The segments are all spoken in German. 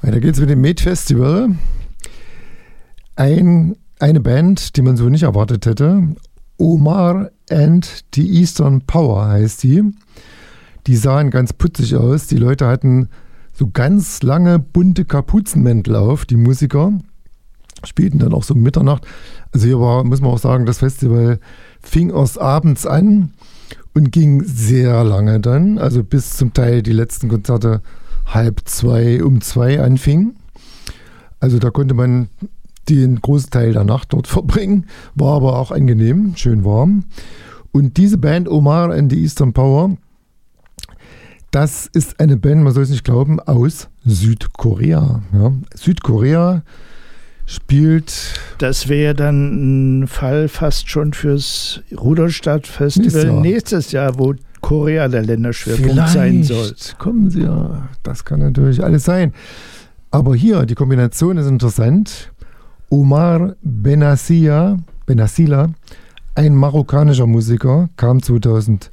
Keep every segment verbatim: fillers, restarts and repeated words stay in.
Weiter geht's mit dem Med Festival. Ein, eine Band, die man so nicht erwartet hätte. Omar and the Eastern Power heißt die. Die sahen ganz putzig aus. Die Leute hatten so ganz lange bunte Kapuzenmäntel auf, die Musiker. Spielten dann auch so um Mitternacht. Also hier war, muss man auch sagen, das Festival fing erst abends an und ging sehr lange dann. Also bis zum Teil die letzten Konzerte halb zwei, um zwei anfingen. Also da konnte man den großen Teil der Nacht dort verbringen. War aber auch angenehm, schön warm. Und diese Band Omar and the Eastern Power, das ist eine Band, man soll es nicht glauben, aus Südkorea. Ja, Südkorea spielt... Das wäre dann ein Fall fast schon fürs Rudolstadt-Festival nächstes Jahr. nächstes Jahr, wo Korea der Länderschwerpunkt Vielleicht sein soll. Kommen Sie ja, das kann natürlich alles sein. Aber hier, die Kombination ist interessant. Omar Benazia, Benazila, ein marokkanischer Musiker, kam zweitausendfünf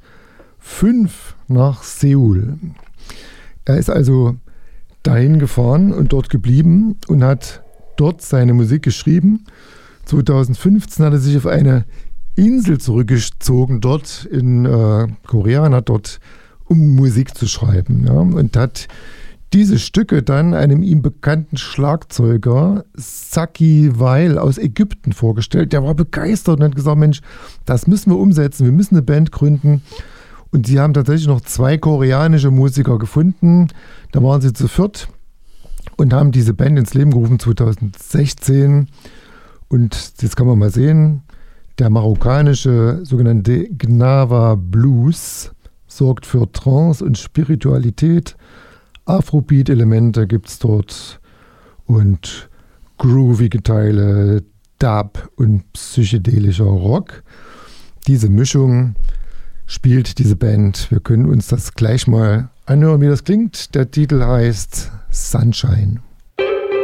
nach Seoul. Er ist also dahin gefahren und dort geblieben und hat dort seine Musik geschrieben. zweitausendfünfzehn hat er sich auf eine Insel zurückgezogen, dort in äh, Korea, und hat dort, um Musik zu schreiben. Ja, und hat diese Stücke dann einem ihm bekannten Schlagzeuger Saki Weil aus Ägypten vorgestellt. Der war begeistert und hat gesagt, Mensch, das müssen wir umsetzen, wir müssen eine Band gründen. Und sie haben tatsächlich noch zwei koreanische Musiker gefunden. Da waren sie zu viert und haben diese Band ins Leben gerufen zweitausendsechzehn. Und jetzt kann man mal sehen, der marokkanische sogenannte Gnawa Blues sorgt für Trance und Spiritualität. Afrobeat-Elemente gibt es dort und groovige Teile, Dub und psychedelischer Rock. Diese Mischung spielt diese Band. Wir können uns das gleich mal anhören, wie das klingt. Der Titel heißt Sunshine.